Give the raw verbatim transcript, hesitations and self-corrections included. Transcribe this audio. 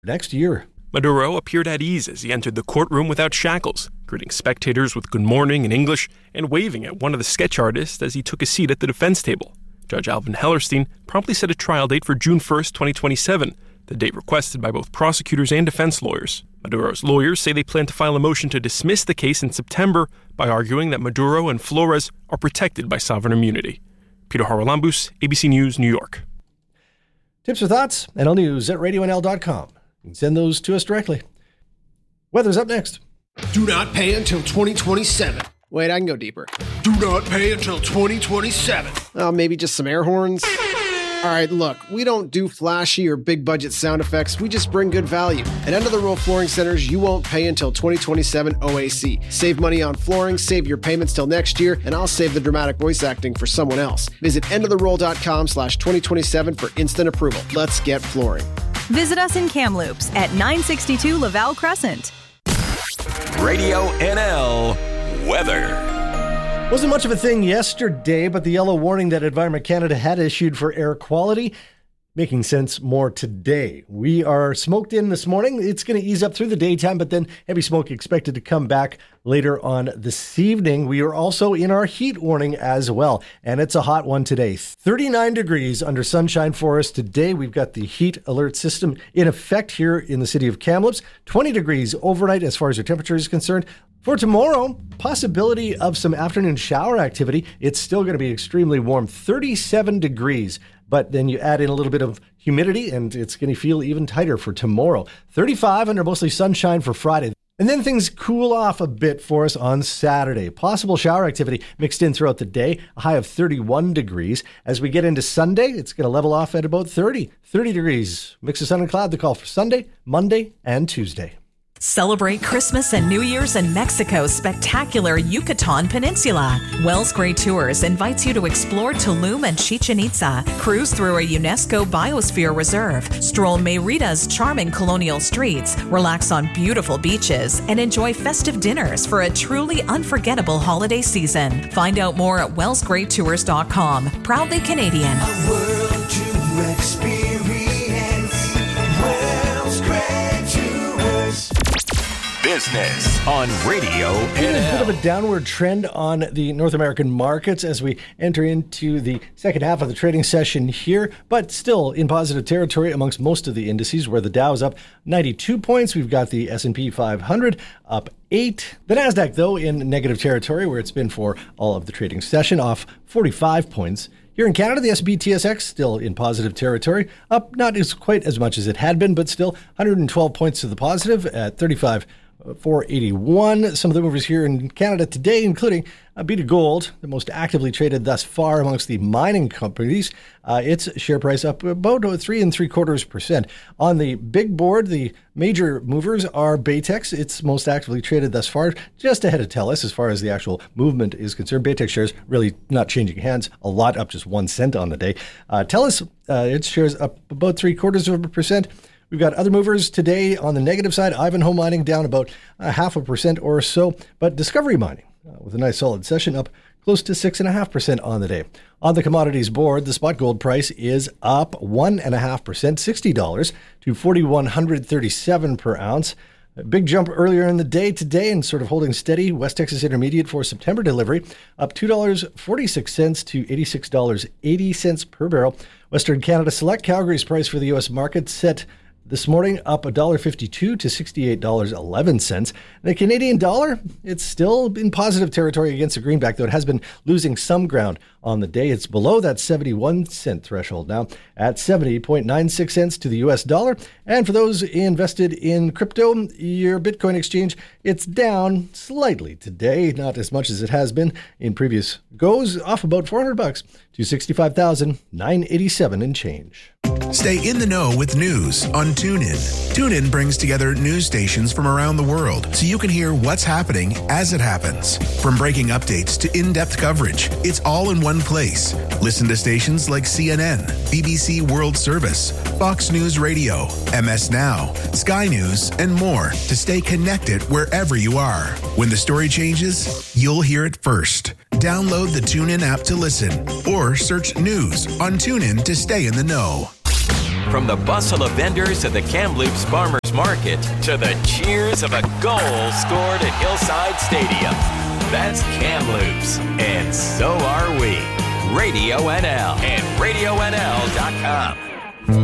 next year. Maduro appeared at ease as he entered the courtroom without shackles, greeting spectators with good morning in English and waving at one of the sketch artists as he took a seat at the defense table. Judge Alvin Hellerstein promptly set a trial date for June first, twenty twenty-seven, the date requested by both prosecutors and defense lawyers. Maduro's lawyers say they plan to file a motion to dismiss the case in September by arguing that Maduro and Flores are protected by sovereign immunity. Peter Haralambous, A B C News, New York. Tips or thoughts? N L News at radio n l dot com. You can send those to us directly. Weather's up next. Do not pay until twenty twenty-seven. Wait, I can go deeper. Do not pay until twenty twenty-seven. Oh, maybe just some air horns? All right, look, we don't do flashy or big budget sound effects. We just bring good value. At End of the Row Flooring Centers, you won't pay until twenty twenty-seven O A C. Save money on flooring, save your payments till next year, and I'll save the dramatic voice acting for someone else. Visit end of the roll dot com slash twenty twenty-seven for instant approval. Let's get flooring. Visit us in Kamloops at nine sixty-two Laval Crescent. Radio N L weather. Wasn't much of a thing yesterday, but the yellow warning that Environment Canada had issued for air quality making sense more today. We are smoked in this morning. It's going to ease up through the daytime, but then heavy smoke expected to come back later on this evening. We are also in our heat warning as well, and it's a hot one today. thirty-nine degrees under sunshine for us today. We've got the heat alert system in effect here in the city of Kamloops. twenty degrees overnight as far as your temperature is concerned. For tomorrow, possibility of some afternoon shower activity. It's still going to be extremely warm, thirty-seven degrees. But then you add in a little bit of humidity and it's going to feel even tighter for tomorrow. thirty-five under mostly sunshine for Friday. And then things cool off a bit for us on Saturday. Possible shower activity mixed in throughout the day, a high of thirty-one degrees. As we get into Sunday, it's going to level off at about thirty. thirty degrees. Mix of sun and cloud, the call for Sunday, Monday, and Tuesday. Celebrate Christmas and New Year's in Mexico's spectacular Yucatan Peninsula. Wells Gray Tours invites you to explore Tulum and Chichen Itza, cruise through a UNESCO Biosphere Reserve, stroll Merida's charming colonial streets, relax on beautiful beaches, and enjoy festive dinners for a truly unforgettable holiday season. Find out more at wells gray tours dot com. Proudly Canadian. A world to experience. Wells Gray Tours. Business on Radio N L. A bit of a downward trend on the North American markets as we enter into the second half of the trading session here, but still in positive territory amongst most of the indices, where the Dow is up ninety-two points. We've got the S and P five hundred up eight. The NASDAQ, though, in negative territory, where it's been for all of the trading session, off forty-five points. Here in Canada, the S and P T S X still in positive territory, up not as quite as much as it had been, but still one hundred twelve points to the positive at thirty-five four eighty-one. Some of the movers here in Canada today, including uh, Beta Gold, the most actively traded thus far amongst the mining companies. Uh, its share price up about three and three quarters percent. On the big board, the major movers are Baytex. It's most actively traded thus far, just ahead of TELUS as far as the actual movement is concerned. Baytex shares really not changing hands a lot, up just one cent on the day. Uh, TELUS, uh, its shares up about three quarters of a percent. We've got other movers today on the negative side. Ivanhoe Mining down about a half a percent or so, but Discovery Mining uh, with a nice solid session up close to six and a half percent on the day. On the commodities board, the spot gold price is up one and a half percent, sixty dollars to four thousand one hundred thirty-seven per ounce. A big jump earlier in the day today and sort of holding steady. West Texas Intermediate for September delivery up two dollars and forty-six cents to eighty-six dollars and eighty cents per barrel. Western Canada Select Calgary's price for the U S market set this morning up one dollar and fifty-two cents to sixty-eight dollars and eleven cents. The Canadian dollar, it's still in positive territory against the greenback, though it has been losing some ground on the day. It's below that seventy-one cent threshold now at seventy point nine six cents to the U S dollar. And for those invested in crypto, your Bitcoin exchange, it's down slightly today, not as much as it has been in previous goes, off about four hundred bucks to sixty-five thousand nine hundred eighty-seven and change. Stay in the know with news on TuneIn. TuneIn brings together news stations from around the world so you can hear what's happening as it happens. From breaking updates to in-depth coverage, it's all in one place. Listen to stations like C N N, B B C World Service, Fox News Radio, M S Now, Sky News, and more to stay connected wherever you are. When the story changes, you'll hear it first. Download the TuneIn app to listen or search news on TuneIn to stay in the know. From the bustle of vendors at the Kamloops Farmers Market to the cheers of a goal scored at Hillside Stadium. That's Kamloops, and so are we. Radio N L and radio N L dot com.